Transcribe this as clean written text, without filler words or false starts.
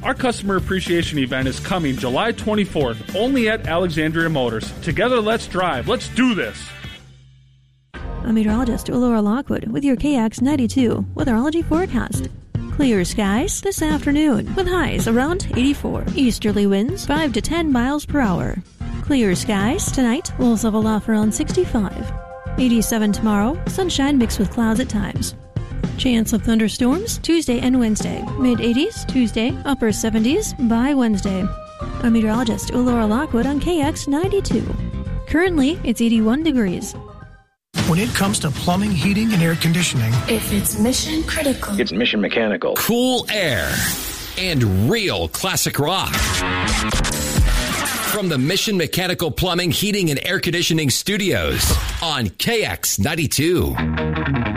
Our customer appreciation event is coming July 24th, only at Alexandria Motors. Together, let's drive. Let's do this. I'm meteorologist Laura Lockwood with your KX92 weatherology forecast. Clear skies this afternoon with highs around 84. Easterly winds 5 to 10 miles per hour. Clear skies tonight, lows level off around 65. 87 tomorrow, sunshine mixed with clouds at times. Chance of thunderstorms Tuesday and Wednesday. Mid-80s Tuesday, upper 70s by Wednesday. I'm meteorologist Laura Lockwood on KX92. Currently, it's 81 degrees. When it comes to plumbing, heating, and air conditioning, if it's mission critical, it's Mission Mechanical. Cool air and real classic rock. From the Mission Mechanical Plumbing, Heating, and Air Conditioning Studios on KX92.